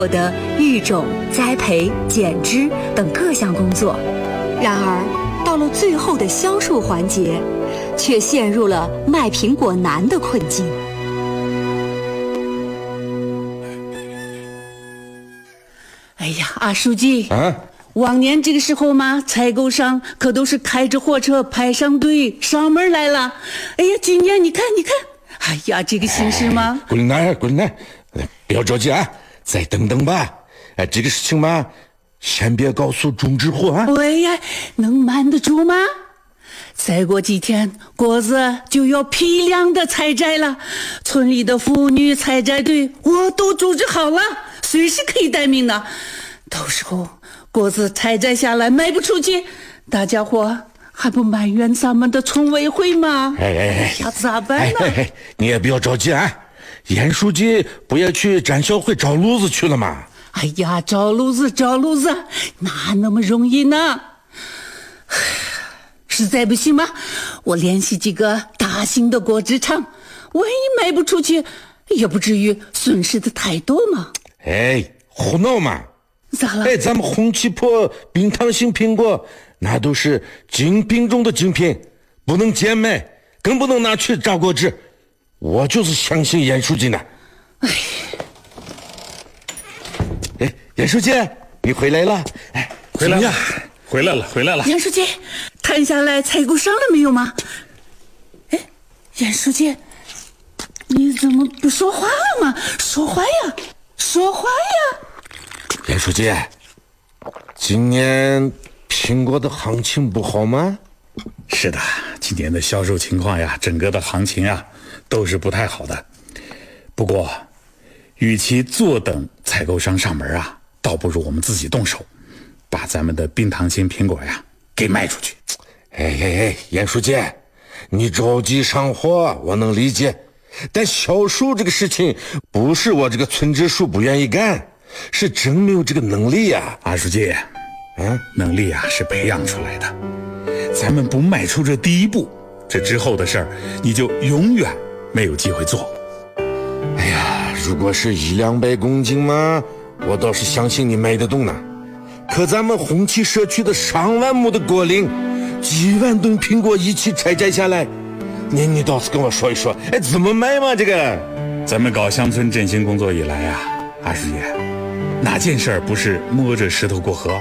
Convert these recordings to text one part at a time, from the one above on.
的育种、栽培、剪枝等各项工作。然而，到了最后的销售环节，却陷入了卖苹果难的困境。 哎呀，阿书记啊！ 往年这个时候嘛，采购商可都是开着货车排上队上门来了。哎呀，今年你看，哎呀，这个形势嘛， 滚来，不要着急啊，再等等吧。哎，这个事情嘛，先别告诉种植户啊。 哎呀，能瞒得住吗？再过几天，果子就要批量的采摘了。村里的妇女采摘队我都组织好了，随时可以待命的。到时候果子采摘下来卖不出去，大家伙还不埋怨咱们的村委会吗？ 哎， 要咋办呢？ 你也不要着急啊。严书记不也去展销会找路子去了吗？ 哎呀，找路子，哪那么容易呢？实在不行嘛，我联系几个大型的果汁厂，万一卖不出去，也不至于损失的太多嘛。 哎，胡闹嘛！ 咋了？ 哎，咱们红旗坡冰糖型苹果，那都是精品中的精品，不能贱卖，更不能拿去榨果汁。我就是相信严书记呢。哎，严书记，你回来了？哎， 回来了，回来了。 严书记，谈下来采购商了没有吗？哎，严书记，你怎么不说话了吗？说话呀！ 严书记，今年苹果的行情不好吗？ 是的，今年的销售情况呀，整个的行情啊，都是不太好的。不过，与其坐等采购商上门啊，倒不如我们自己动手，把咱们的冰糖型苹果呀给卖出去。 哎，严书记，你着急上货，我能理解。但销售这个事情，不是我这个村支书不愿意干，是真没有这个能力呀。 阿书记，能力啊是培养出来的。咱们不迈出这第一步，这之后的事儿你就永远没有机会做。 哎呀，如果是100-200公斤嘛，我倒是相信你卖得动呢。可咱们红旗社区的上万亩的果林，几万吨苹果一起采摘下来，你倒是跟我说一说，哎，怎么卖嘛？这个， 咱们搞乡村振兴工作以来啊，阿书记，哪件事儿不是摸着石头过河？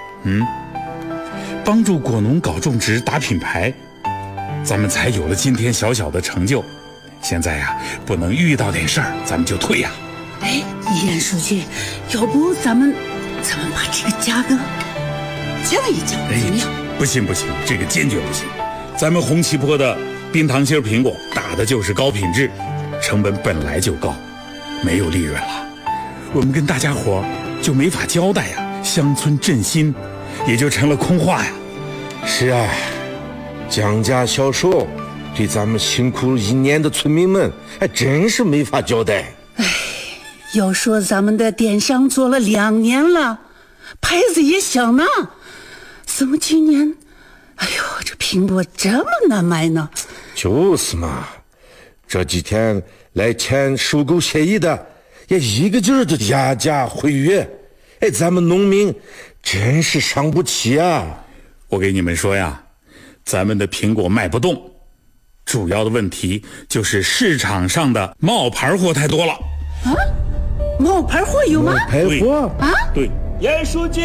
帮助果农搞种植、打品牌，咱们才有了今天小小的成就。现在呀，不能遇到点事儿咱们就退呀。 哎，严书记，要不咱们把这个价格降一降，怎么样？ 不行，这个坚决不行。咱们红旗坡的冰糖心苹果打的就是高品质，成本本来就高，没有利润了，我们跟大家伙就没法交代呀，乡村振兴也就成了空话呀。 是啊，降价销售对咱们辛苦1年的村民们还真是没法交代。 哎，要说咱们的电商做了2年了，牌子也响呢，怎么今年哎呦这苹果这么难卖呢？ 就是嘛，这几天来签收购协议的也一个劲儿的压价毁约，哎，咱们农民真是伤不起啊。 我给你们说呀，咱们的苹果卖不动，主要的问题就是市场上的冒牌货太多了。 啊？冒牌货有吗？ 冒牌货啊？ 对， 严书记，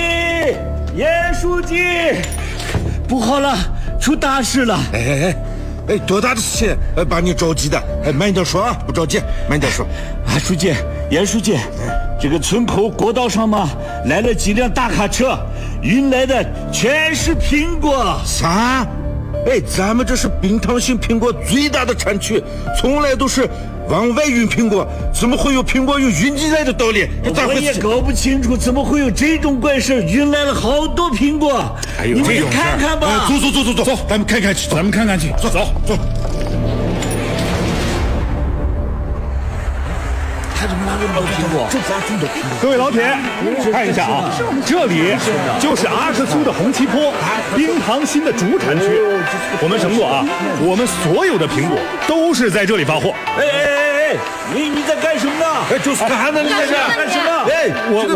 不好了，出大事了！ 哎，多大的事情？把你着急的，慢点说啊，不着急，慢点说。 啊，书记，严书记，这个村口国道上嘛，来了几辆大卡车，运来的全是苹果。 啥？哎，咱们这是冰糖型苹果最大的产区，从来都是往外运苹果，怎么会有苹果有运进来的道理？ 我也搞不清楚，怎么会有这种怪事？运来了好多苹果， 你们看看吧。 走，咱们看看去，走。 各位老铁，看一下啊，这里就是阿克苏的红旗坡冰糖心的主产区。我们承诺啊，我们所有的苹果都是在这里发货。 哎，你在干什么呢？ 哎，就是干啥呢？你在这干什么？ 哎， 我